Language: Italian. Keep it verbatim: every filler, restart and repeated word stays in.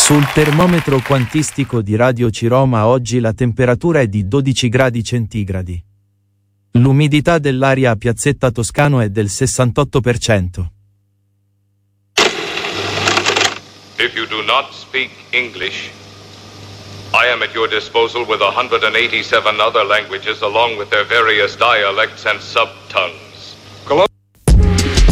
Sul termometro quantistico di Radio Ciroma oggi la temperatura è di dodici gradi centigradi. L'umidità dell'aria a Piazzetta Toscano è del sessantotto per cento. If you do not speak English, I am at your disposal with one hundred eighty-seven other languages along with their various dialects and sub-tongues.